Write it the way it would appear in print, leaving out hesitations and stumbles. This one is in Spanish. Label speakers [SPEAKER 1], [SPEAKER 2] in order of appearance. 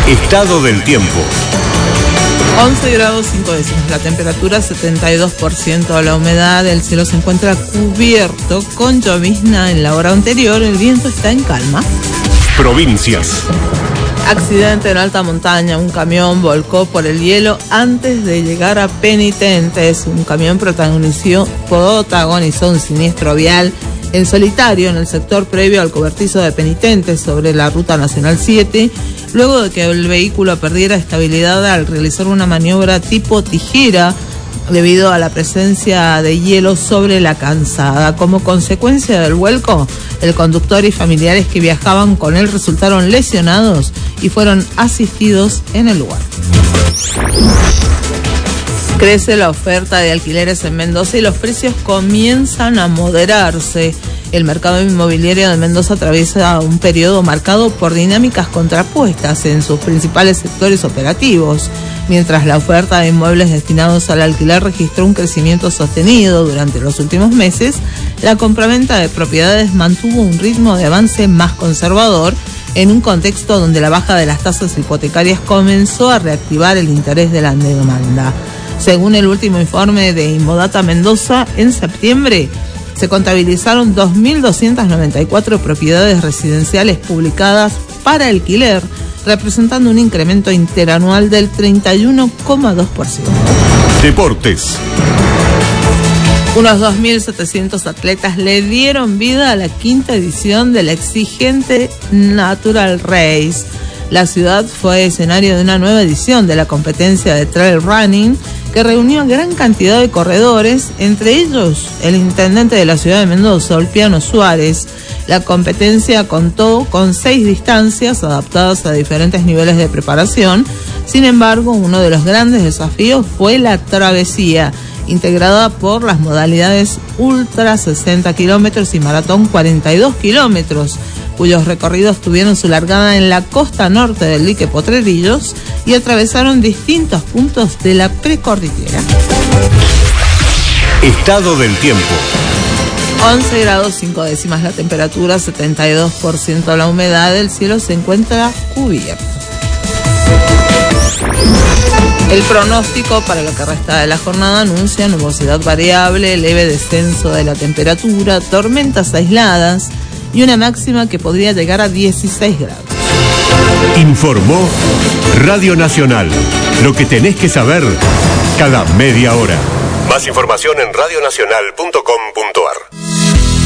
[SPEAKER 1] Estado del tiempo.
[SPEAKER 2] 11 grados 5 décimas, la temperatura 72%, la humedad, el cielo se encuentra cubierto con llovizna en la hora anterior, el viento está en calma.
[SPEAKER 1] Provincias.
[SPEAKER 2] Accidente en alta montaña, un camión volcó por el hielo antes de llegar a Penitentes. Un camión protagonizó un siniestro vial en solitario en el sector previo al cobertizo de Penitentes sobre la Ruta Nacional 7, luego de que el vehículo perdiera estabilidad al realizar una maniobra tipo tijera debido a la presencia de hielo sobre la calzada. Como consecuencia del vuelco, el conductor y familiares que viajaban con él resultaron lesionados y fueron asistidos en el lugar. Crece la oferta de alquileres en Mendoza y los precios comienzan a moderarse. El mercado inmobiliario de Mendoza atraviesa un periodo marcado por dinámicas contrapuestas en sus principales sectores operativos. Mientras la oferta de inmuebles destinados al alquiler registró un crecimiento sostenido durante los últimos meses, la compraventa de propiedades mantuvo un ritmo de avance más conservador en un contexto donde la baja de las tasas hipotecarias comenzó a reactivar el interés de la demanda. Según el último informe de Inmodata Mendoza, en septiembre se contabilizaron 2.294 propiedades residenciales publicadas para alquiler, representando un incremento interanual del 31,2%.
[SPEAKER 1] Deportes.
[SPEAKER 2] Unos 2.700 atletas le dieron vida a la quinta edición de la exigente Natural Race. La ciudad fue escenario de una nueva edición de la competencia de trail running que reunió a gran cantidad de corredores, entre ellos el intendente de la ciudad de Mendoza, Olpiano Suárez. La competencia contó con 6 distancias adaptadas a diferentes niveles de preparación. Sin embargo, uno de los grandes desafíos fue la travesía, integrada por las modalidades ultra 60 kilómetros y maratón 42 kilómetros, cuyos recorridos tuvieron su largada en la costa norte del dique Potrerillos y atravesaron distintos puntos de la precordillera.
[SPEAKER 1] Estado del tiempo.
[SPEAKER 2] 11 grados 5 décimas la temperatura, 72% la humedad, el cielo se encuentra cubierto. El pronóstico para lo que resta de la jornada anuncia nubosidad variable, leve descenso de la temperatura, tormentas aisladas y una máxima que podría llegar a 16 grados.
[SPEAKER 1] Informó Radio Nacional. Lo que tenés que saber cada media hora. Más información en radionacional.com.ar.